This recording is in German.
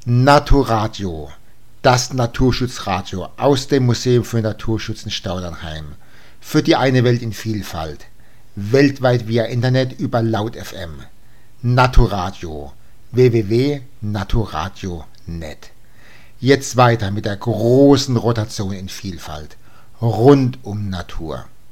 Naturadio, das Naturschutzradio aus dem Museum für Naturschutz in Staudernheim. Für die eine Welt in Vielfalt. Weltweit via Internet über Laut FM. Naturadio. www.naturadio.net. Jetzt weiter mit der großen Rotation in Vielfalt. Rund um Natur.